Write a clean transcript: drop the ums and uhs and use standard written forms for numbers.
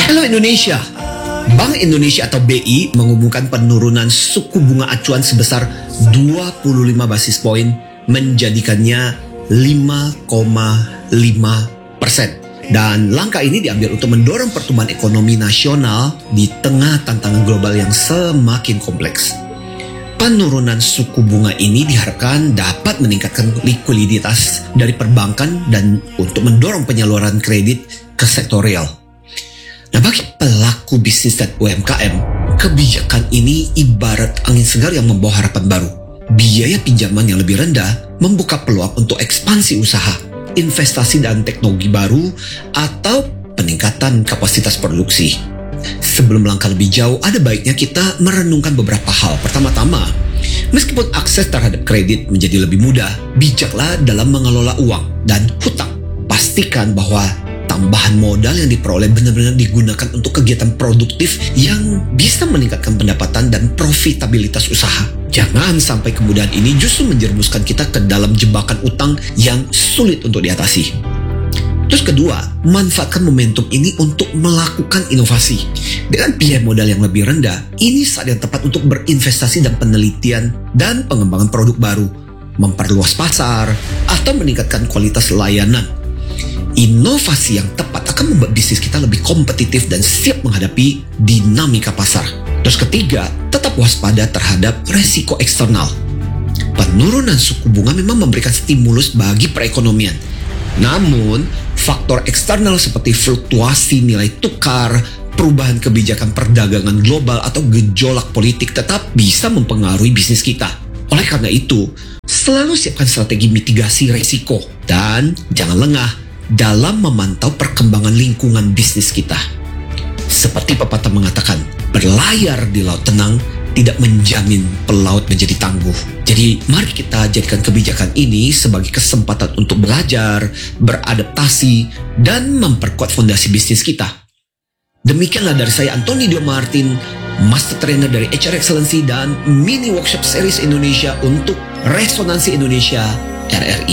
Halo Indonesia, Bank Indonesia atau BI mengumumkan penurunan suku bunga acuan sebesar 25 basis poin, menjadikannya 5,5%. Dan langkah ini diambil untuk mendorong pertumbuhan ekonomi nasional di tengah tantangan global yang semakin kompleks. Penurunan suku bunga ini diharapkan dapat meningkatkan likuiditas dari perbankan dan untuk mendorong penyaluran kredit ke sektor real. Nah, bagi pelaku bisnis dan UMKM, kebijakan ini ibarat angin segar yang membawa harapan baru. Biaya pinjaman yang lebih rendah membuka peluang untuk ekspansi usaha, investasi dan teknologi baru, atau peningkatan kapasitas produksi. Sebelum melangkah lebih jauh, ada baiknya kita merenungkan beberapa hal. Pertama-tama, meskipun akses terhadap kredit menjadi lebih mudah, bijaklah dalam mengelola uang dan hutang. Pastikan bahwa tambahan modal yang diperoleh benar-benar digunakan untuk kegiatan produktif yang bisa meningkatkan pendapatan dan profitabilitas usaha. Jangan sampai kemudahan ini justru menjerumuskan kita ke dalam jebakan utang yang sulit untuk diatasi. Terus kedua, manfaatkan momentum ini untuk melakukan inovasi. Dengan biaya modal yang lebih rendah, ini saat yang tepat untuk berinvestasi dan penelitian dan pengembangan produk baru, memperluas pasar, atau meningkatkan kualitas layanan. Inovasi yang tepat akan membuat bisnis kita lebih kompetitif dan siap menghadapi dinamika pasar. Terus ketiga, tetap waspada terhadap resiko eksternal. Penurunan suku bunga memang memberikan stimulus bagi perekonomian. Namun, faktor eksternal seperti fluktuasi nilai tukar, perubahan kebijakan perdagangan global, atau gejolak politik tetap bisa mempengaruhi bisnis kita. Oleh karena itu, selalu siapkan strategi mitigasi risiko dan jangan lengah dalam memantau perkembangan lingkungan bisnis kita. Seperti pepatah mengatakan, berlayar di laut tenang tidak menjamin pelaut menjadi tangguh. Jadi mari kita jadikan kebijakan ini sebagai kesempatan untuk belajar, beradaptasi, dan memperkuat fondasi bisnis kita. Demikianlah dari saya, Antoni Dio Martin, Master Trainer dari HR Excellency dan Mini Workshop Series Indonesia untuk Resonansi Indonesia RRI.